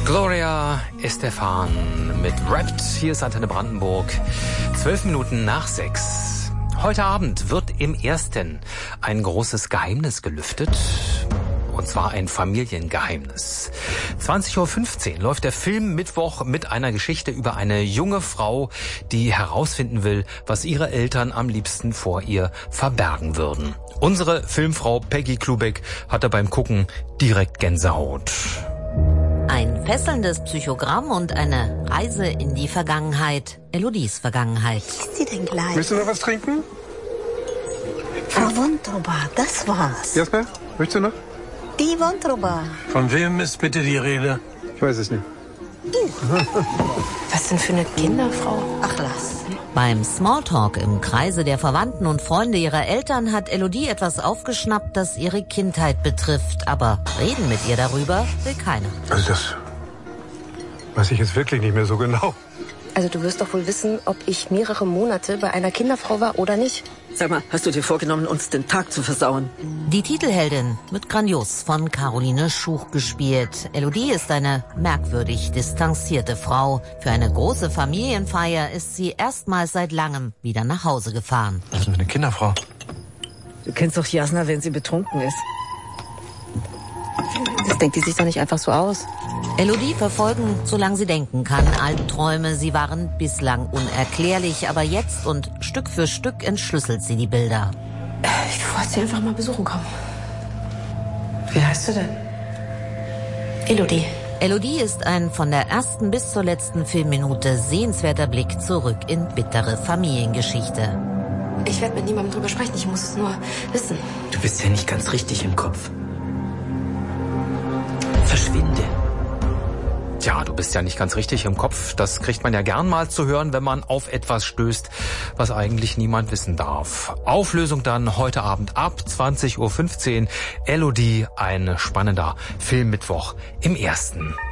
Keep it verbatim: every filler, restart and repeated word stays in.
Gloria Estefan mit Wrapped. Hier ist Antenne Brandenburg. Zwölf Minuten nach sechs. Heute Abend wird im Ersten ein großes Geheimnis gelüftet. Und zwar ein Familiengeheimnis. zwanzig Uhr fünfzehn läuft der Film Mittwoch mit einer Geschichte über eine junge Frau, die herausfinden will, was ihre Eltern am liebsten vor ihr verbergen würden. Unsere Filmfrau Peggy Klubeck hatte beim Gucken direkt Gänsehaut. Ein fesselndes Psychogramm und eine Reise in die Vergangenheit. Elodies Vergangenheit. Ist sie denn gleich? Willst du noch was trinken? Frau Wunderbar, das war's. Jasper, möchtest du noch? Die Wunderbar. Von wem ist bitte die Rede? Ich weiß es nicht. Was denn für eine Kinderfrau? Ach, lass. Beim Smalltalk im Kreise der Verwandten und Freunde ihrer Eltern hat Elodie etwas aufgeschnappt, das ihre Kindheit betrifft. Aber reden mit ihr darüber will keiner. Also das weiß ich jetzt wirklich nicht mehr so genau. Also du wirst doch wohl wissen, ob ich mehrere Monate bei einer Kinderfrau war oder nicht. Sag mal, hast du dir vorgenommen, uns den Tag zu versauen? Die Titelheldin wird grandios von Caroline Schuch gespielt. Elodie ist eine merkwürdig distanzierte Frau. Für eine große Familienfeier ist sie erstmals seit langem wieder nach Hause gefahren. Was ist denn für eine Kinderfrau? Du kennst doch Jasna, wenn sie betrunken ist. Das denkt die sich doch nicht einfach so aus. Elodie verfolgen, solange sie denken kann, Albträume. Sie waren bislang unerklärlich, aber jetzt und Stück für Stück entschlüsselt sie die Bilder. Ich wollte sie einfach mal besuchen kommen. Wie heißt du denn? Elodie. Elodie ist ein von der ersten bis zur letzten Filmminute sehenswerter Blick zurück in bittere Familiengeschichte. Ich werde mit niemandem drüber sprechen, ich muss es nur wissen. Du bist ja nicht ganz richtig im Kopf. Verschwinde. Tja, du bist ja nicht ganz richtig im Kopf. Das kriegt man ja gern mal zu hören, wenn man auf etwas stößt, was eigentlich niemand wissen darf. Auflösung dann heute Abend ab zwanzig Uhr fünfzehn. Elodie, ein spannender Filmmittwoch im Ersten.